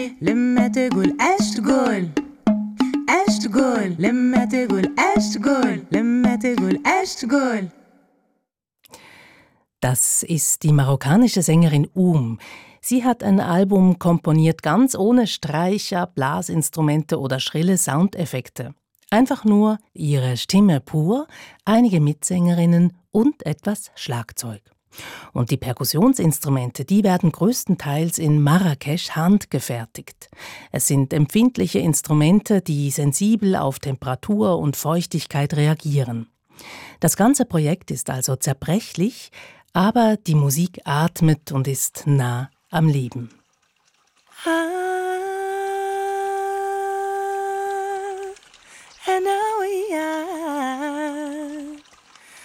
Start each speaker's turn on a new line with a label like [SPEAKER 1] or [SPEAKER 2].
[SPEAKER 1] لما تقول أشتغل أشتغل لما تقول أشتغل لما تقول أشتغل.
[SPEAKER 2] Das ist die marokkanische Sängerin Sie hat ein Album komponiert, ganz ohne Streicher, Blasinstrumente oder schrille Soundeffekte. Einfach nur ihre Stimme pur, einige Mitsängerinnen und etwas Schlagzeug. Und die Perkussionsinstrumente, die werden größtenteils in Marrakesch handgefertigt. Es sind empfindliche Instrumente, die sensibel auf Temperatur und Feuchtigkeit reagieren. Das ganze Projekt ist also zerbrechlich, aber die Musik atmet und ist nah am Leben.
[SPEAKER 1] And now we are